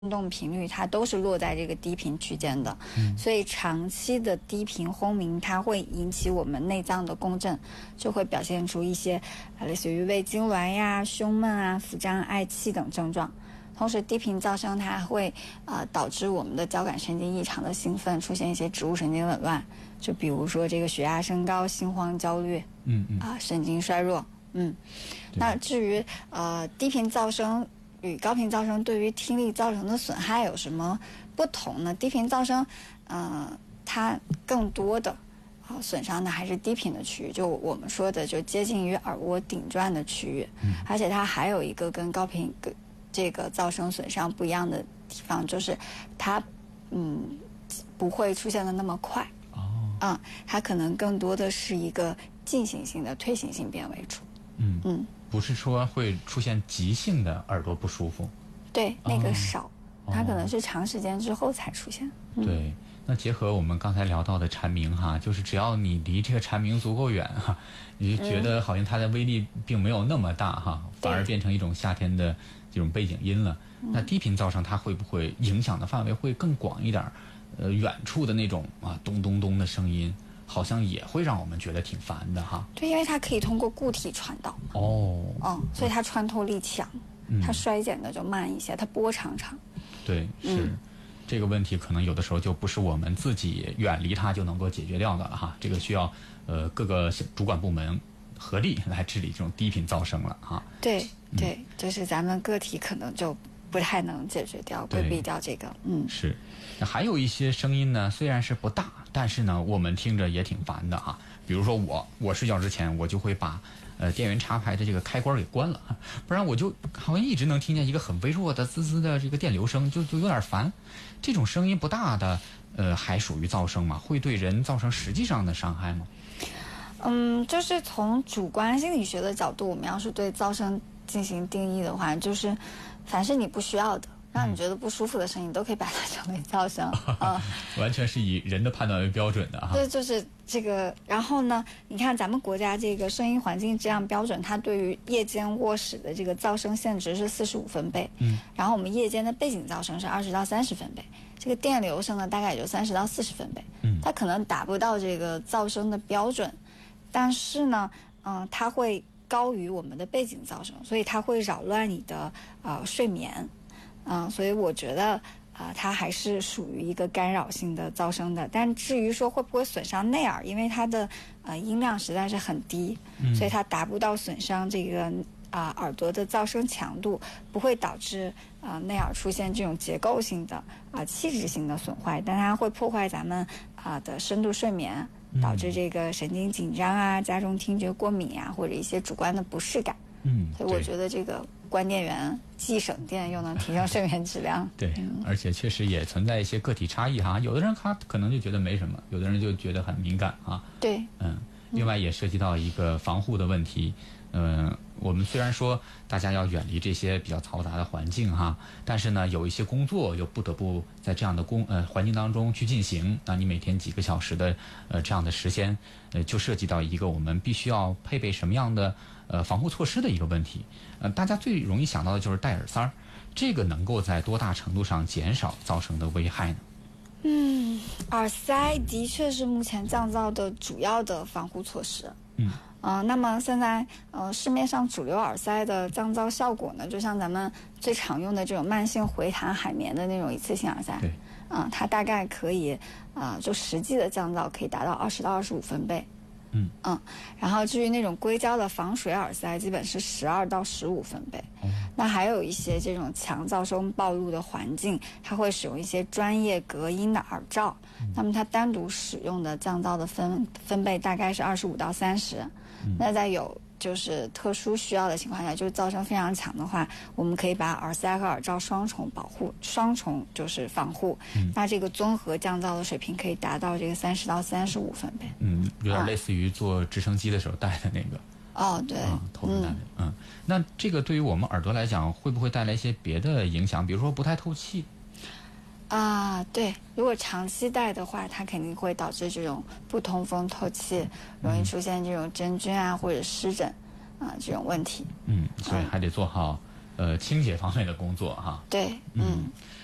动频率它都是落在这个低频区间的，所以长期的低频轰鸣它会引起我们内脏的共振，就会表现出一些类似于胃痉挛呀、胸闷啊、腹胀、嗳气等症状。同时低频噪声它会导致我们的交感神经异常的兴奋，出现一些植物神经紊乱，就比如说这个血压升高、心慌、焦虑，神经衰弱。那至于低频噪声与高频噪声对于听力造成的损害有什么不同呢？低频噪声它更多的损伤的还是低频的区域，就我们说的就接近于耳蜗顶转的区域，而且它还有一个跟高频这个噪声损伤不一样的地方，就是它不会出现的那么快，它可能更多的是一个进行性的退行性变为主。 不是说会出现急性的耳朵不舒服， 对，那个少，它可能是长时间之后才出现。 对，那结合我们刚才聊到的蝉鸣哈，就是只要你离这个蝉鸣足够远哈，你就觉得好像它的威力并没有那么大哈，反而变成一种夏天的这种背景音了。那低频噪声它会不会影响的范围会更广一点？远处的那种咚咚咚的声音，好像也会让我们觉得挺烦的哈。 对，因为它可以通过固体传导。所以它穿透力强，它衰减的就慢一些，它波长长。 对，是。这个问题可能有的时候就不是我们自己远离它就能够解决掉的了哈，这个需要各个主管部门合力来治理这种低频噪声了哈。 对，就是咱们个体可能就不太能解决掉、规避掉这个。 是。那还有一些声音呢，虽然是不大，但是呢，我们听着也挺烦的哈。比如说我睡觉之前，我就会把电源插排的这个开关给关了，不然我就好像一直能听见一个很微弱的滋滋的这个电流声，就有点烦。这种声音不大的，还属于噪声吗？会对人造成实际上的伤害吗？ 就是从主观心理学的角度，我们要是对噪声进行定义的话，就是凡是你不需要的，让你觉得不舒服的声音，都可以把它称为噪声。 完全是以人的判断为标准的哈。 对，就是这个。然后呢，你看咱们国家这个声音环境质量标准，它对于夜间卧室的这个噪声限值是45分贝。然后我们夜间的背景噪声是20到30分贝，这个电流声呢大概也就30到40分贝。它可能达不到这个噪声的标准，但是呢，它会高于我们的背景噪声，所以它会扰乱你的睡眠。所以我觉得它还是属于一个干扰性的噪声的。但至于说会不会损伤内耳，因为它的音量实在是很低，所以它达不到损伤这个耳朵的噪声强度，不会导致内耳出现这种结构性的器质性的损坏，但它会破坏咱们的深度睡眠，导致这个神经紧张加重听觉过敏或者一些主观的不适感。所以我觉得这个关电源既省电又能提升睡眠质量。 对，而且确实也存在一些个体差异哈，有的人他可能就觉得没什么，有的人就觉得很敏感啊。 对， 另外也涉及到一个防护的问题。我们虽然说大家要远离这些比较嘈杂的环境哈，但是呢，有一些工作又不得不在这样的环境当中去进行。那你每天几个小时的这样的时间，就涉及到一个我们必须要配备什么样的防护措施的一个问题。大家最容易想到的就是戴耳塞儿，这个能够在多大程度上减少噪声的危害呢？ 耳塞的确是目前降噪的主要的防护措施。那么现在市面上主流耳塞的降噪效果呢，就像咱们最常用的这种慢性回弹海绵的那种一次性耳塞， 对， 它大概可以就实际的降噪可以达到20到25分贝。然后至于那种硅胶的防水耳塞，基本是12到15分贝。那还有一些这种强噪声暴露的环境，它会使用一些专业隔音的耳罩，那么它单独使用的降噪的分贝大概是25到30。那在有就是特殊需要的情况下，就是噪声非常强的话，我们可以把耳塞和耳罩双重就是防护。那这个综合降噪的水平可以达到这个30到35分贝。 有点类似于坐直升机的时候戴的那个。 对， 头戴的。那这个对于我们耳朵来讲，会不会带来一些别的影响？比如说不太透气？ 对，如果长期戴的话，它肯定会导致这种不通风透气，容易出现这种真菌或者湿疹这种问题。 所以还得做好清洁方面的工作哈。 对，